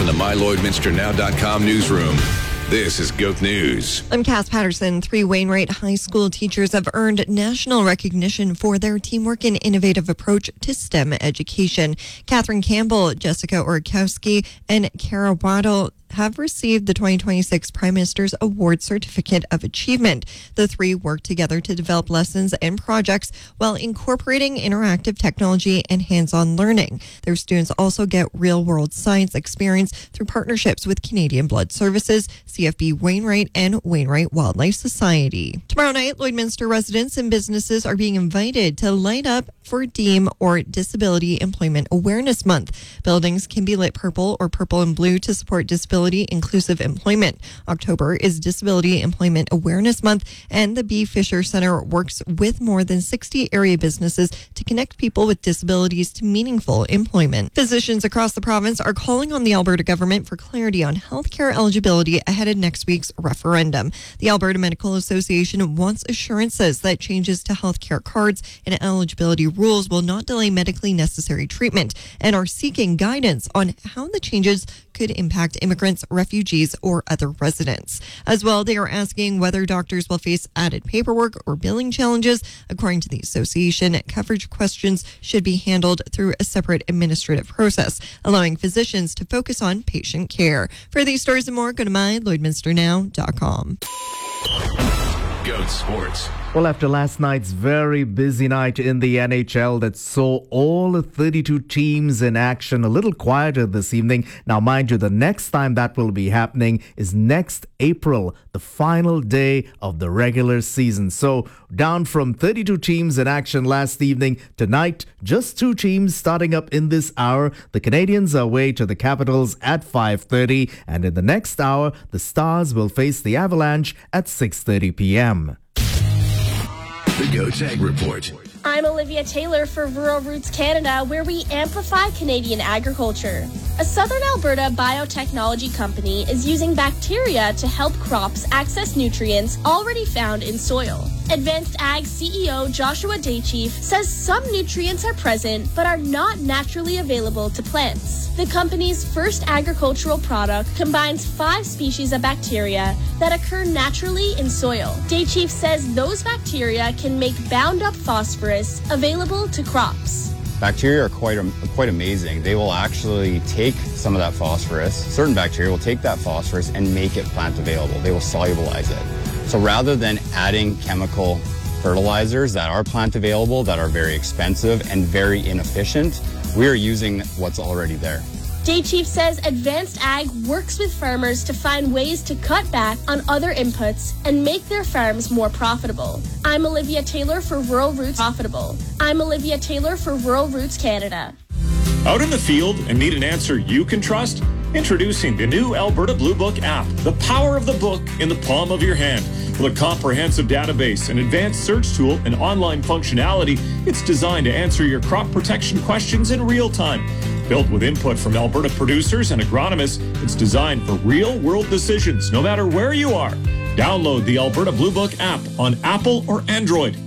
the MyLloydminsterNow.com newsroom. This is GOAT News. I'm Cass Patterson. 3 Wainwright High School teachers have earned national recognition for their teamwork and innovative approach to STEM education. Catherine Campbell, Jessica Orkowski, and Kara Waddle have received the 2026 Prime Minister's Award Certificate of Achievement. The 3 work together to develop lessons and projects while incorporating interactive technology and hands-on learning. Their students also get real-world science experience through partnerships with Canadian Blood Services, CFB Wainwright, and Wainwright Wildlife Society. Tomorrow night, Lloydminster residents and businesses are being invited to light up for DEEM, or Disability Employment Awareness Month. Buildings can be lit purple or purple and blue to support disability inclusive employment. October is Disability Employment Awareness Month, and the B. Fisher Center works with more than 60 area businesses to connect people with disabilities to meaningful employment. Physicians across the province are calling on the Alberta government for clarity on healthcare eligibility ahead of next week's referendum. The Alberta Medical Association wants assurances that changes to healthcare cards and eligibility rules will not delay medically necessary treatment, and are seeking guidance on how the changes could impact immigrants, refugees, or other residents. As well, they are asking whether doctors will face added paperwork or billing challenges. According to the association, coverage questions should be handled through a separate administrative process, allowing physicians to focus on patient care. For these stories and more, go to MyLloydminsterNow.com. GOAT Sports. Well, after last night's very busy night in the NHL that saw all 32 teams in action, a little quieter this evening. Now, mind you, the next time that will be happening is next April, the final day of the regular season. So, down from 32 teams in action last evening, tonight, just 2 teams starting up in this hour. The Canadians are away to the Capitals at 5:30, and in the next hour, the Stars will face the Avalanche at 6:30 p.m. The GOAT Ag Report. I'm Olivia Taylor for Rural Roots Canada, where we amplify Canadian agriculture. A Southern Alberta biotechnology company is using bacteria to help crops access nutrients already found in soil. Advanced Ag CEO Joshua Daychief says some nutrients are present but are not naturally available to plants. The company's first agricultural product combines 5 species of bacteria that occur naturally in soil. Daychief says those bacteria can make bound-up phosphorus available to crops. Bacteria are quite amazing. They will actually take some of that phosphorus. Certain bacteria will take that phosphorus and make it plant available. They will solubilize it. So rather than adding chemical fertilizers that are plant available, that are very expensive and very inefficient, we are using what's already there. Daychief says Advanced Ag works with farmers to find ways to cut back on other inputs and make their farms more profitable. I'm Olivia Taylor for Rural Roots Profitable. I'm Olivia Taylor for Rural Roots Canada. Out in the field and need an answer you can trust? Introducing the new Alberta Blue Book app, the power of the book in the palm of your hand. With a comprehensive database, an advanced search tool, and online functionality, it's designed to answer your crop protection questions in real time. Built with input from Alberta producers and agronomists, it's designed for real-world decisions, no matter where you are. Download the Alberta Blue Book app on Apple or Android.